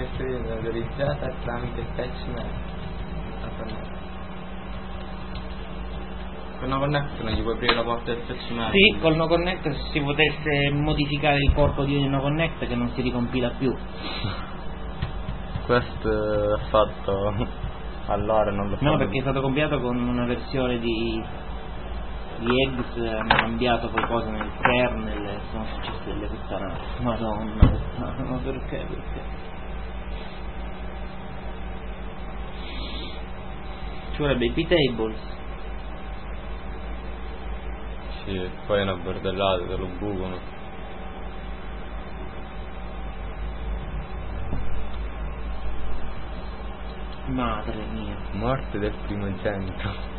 essere realizzata tramite patchman. Con no connect non gli puoi aprire la porta del patchman? Sì, col no connect se si potesse modificare il corpo di no connect che non si ricompila più. Questo è fatto allora non lo so. No, perché è stato compilato con una versione di Eggs, hanno cambiato poi cose nel kernel e sono successe delle puttanate. Madonna, ma perché? Ci vorrebbe i p-tables. Sì, poi è una bordellata, te lo bucano. Madre mia. Morte del primogenito.